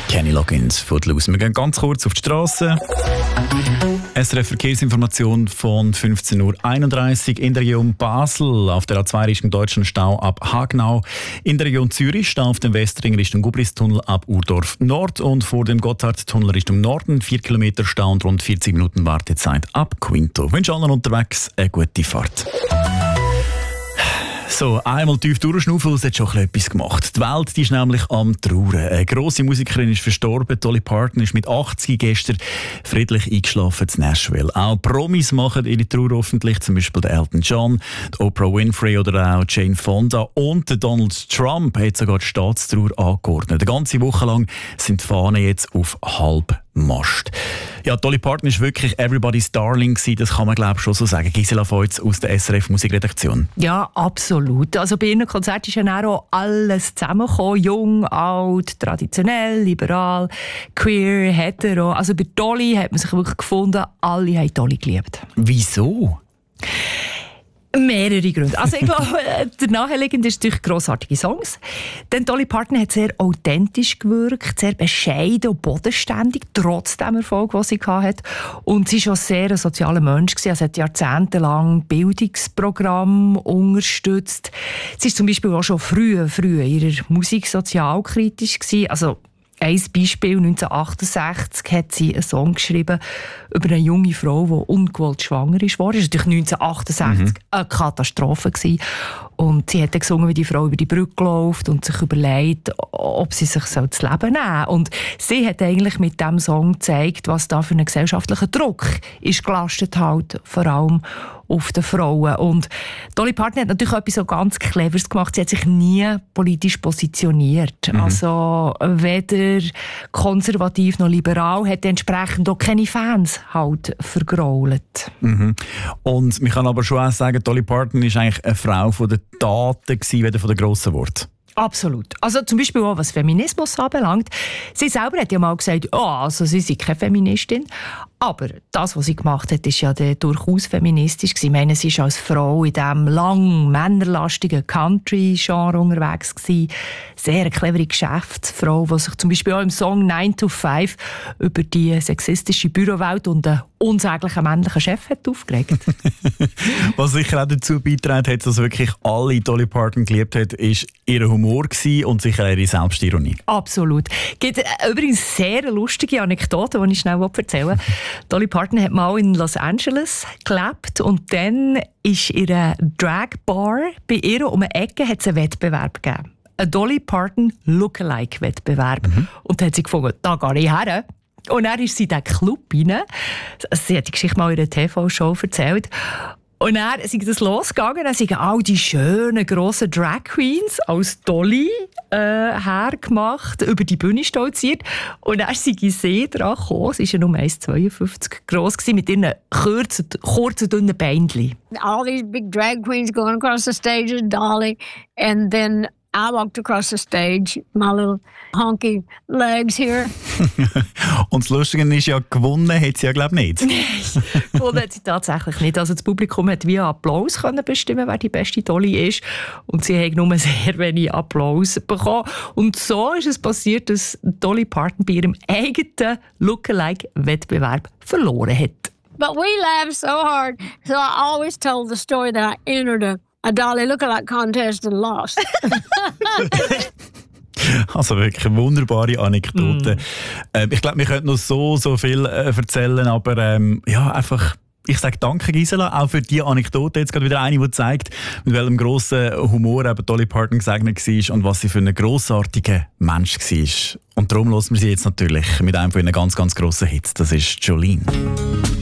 Kenny Loggins von Luz. Wir gehen ganz kurz auf die Straße. SRF Verkehrsinformation von 15.31 Uhr in der Region Basel. Auf der A2 Richtung Deutschland Stau ab Hagenau. In der Region Zürich Stau auf dem Westring Richtung Gubristunnel ab Urdorf Nord. Und vor dem Gotthardtunnel Richtung Norden 4 Kilometer Stau und rund 40 Minuten Wartezeit ab Quinto. Ich wünsche allen unterwegs eine gute Fahrt. So, einmal tief durchschnaufen, es hat schon etwas gemacht. Die Welt die ist nämlich am Trauern. Eine grosse Musikerin ist verstorben. Dolly Parton ist mit 80 gestern friedlich eingeschlafen in Nashville. Auch Promis machen ihre Trauer öffentlich, zum Beispiel der Elton John, die Oprah Winfrey oder auch Jane Fonda. Und der Donald Trump hat sogar die Staatstrauer angeordnet. Eine ganze Woche lang sind die Fahnen jetzt auf Halbmast. Ja, Dolly Parton ist wirklich everybody's darling gewesen, das kann man glaube ich schon so sagen. Gisela Feutz aus der SRF Musikredaktion. Ja, absolut. Also bei ihren Konzerten ist ja auch alles zusammengekommen. Jung, alt, traditionell, liberal, queer, hetero. Also bei Dolly hat man sich wirklich gefunden, alle haben Dolly geliebt. Wieso? Mehrere Gründe. Also ich glaube, der naheliegende ist natürlich grossartige Songs. Denn Dolly Parton hat sehr authentisch gewirkt, sehr bescheiden und bodenständig, trotz dem Erfolg, den sie hatte. Und sie war auch sehr ein sozialer Mensch. Sie hat jahrzehntelang Bildungsprogramme unterstützt. Sie war zum Beispiel auch schon früh in ihrer Musik sozialkritisch gewesen. Also ein Beispiel, 1968 hat sie einen Song geschrieben über eine junge Frau, die ungewollt schwanger ist. Das war natürlich 1968 eine Katastrophe gewesen. Und sie hat dann gesungen, wie die Frau über die Brücke läuft und sich überlegt, ob sie sich das Leben nehmen soll. Und sie hat eigentlich mit diesem Song gezeigt, was da für einen gesellschaftlichen Druck ist gelastet halt, vor allem auf den Frauen. Und Dolly Parton hat natürlich etwas so ganz Cleveres gemacht. Sie hat sich nie politisch positioniert. Also weder konservativ noch liberal, hat entsprechend auch keine Fans halt vergrault. Und man kann aber schon auch sagen, Dolly Parton ist eigentlich eine Frau von den Taten gewesen, weder von den grossen Worten. Absolut. Also zum Beispiel auch, was Feminismus anbelangt. Sie selber hat ja mal gesagt, also sie sei keine Feministin. Aber das, was sie gemacht hat, ist ja durchaus feministisch. Ich meine, sie war als Frau in diesem lang männerlastigen Country-Genre unterwegs gewesen. Sehr eine clevere Geschäftsfrau, die sich zum Beispiel auch im Song 9 to 5 über die sexistische Bürowelt und einen unsäglichen männlichen Chef hat aufgeregt. Was sicher auch dazu beigetragen hat, dass wirklich alle Dolly Parton geliebt hat, ist ihr Humor und sicher ihre Selbstironie. Absolut. Es gibt übrigens sehr lustige Anekdoten, die ich schnell erzählen will. Dolly Parton hat mal in Los Angeles gelebt und dann ist in einer Drag-Bar bei ihr um eine Ecke hat es einen Wettbewerb gegeben. Ein Dolly Parton Lookalike-Wettbewerb. Und dann hat sie gefunden, da gehe ich her. Und dann ist sie in diesen Club rein. Sie hat die Geschichte mal in einer TV-Show erzählt. Und dann ist das losgegangen, dann sind all die schönen, grossen Drag Queens als Dolly hergemacht, über die Bühne stolziert. Und dann sind sie dran gekommen, sie war ja nur 1,52 gross, mit ihren kurzen, dünnen Beinchen. All these big drag queens going across the stage with Dolly, and then I walked across the stage, my little honky legs here. Und das Lustige ist ja, gewonnen hat sie ja, glaube ich, nicht. Nein, gewonnen hat sie tatsächlich nicht. Also das Publikum hat via Applaus können bestimmen, wer die beste Dolly ist. Und sie hat nur sehr wenig Applaus bekommen. Und so ist es passiert, dass Dolly Parton bei ihrem eigenen Lookalike-Wettbewerb verloren hat. But we laughed so hard, so I always told the story that I entered a Dolly Lookalike contest and lost. Also wirklich eine wunderbare Anekdote. Ich glaube, wir könnten noch so viel erzählen, aber ja, einfach, ich sage danke Gisela, auch für die Anekdote. Jetzt gerade wieder eine, die zeigt, mit welchem grossen Humor eben Dolly Parton gesegnet war und was sie für einen grossartigen Mensch war. Und darum hören wir sie jetzt natürlich mit einem von ihren ganz, ganz grossen Hits. Das ist Jolene.